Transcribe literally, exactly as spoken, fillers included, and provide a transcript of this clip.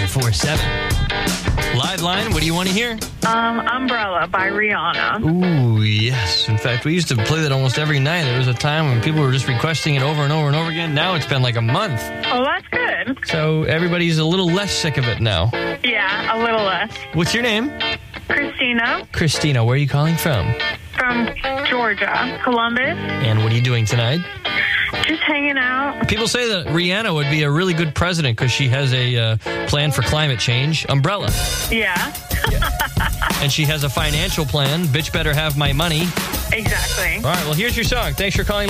nine four seven. Live line, what do you want to hear? Um, Umbrella by Rihanna. Ooh, yes. In fact, we used to play that almost every night. There was a time when people were just requesting it over and over and over again. Now it's been like a month. Oh, that's good. So everybody's a little less sick of it now. Yeah, a little less. What's your name? Christina Christina, where are you calling from? from Georgia, Columbus. And what are you doing tonight? Just hanging out. People say that Rihanna would be a really good president because she has a uh, plan for climate change, Umbrella. Yeah. And she has a financial plan, Bitch Better Have My Money. Exactly. All right, well, here's your song. Thanks for calling.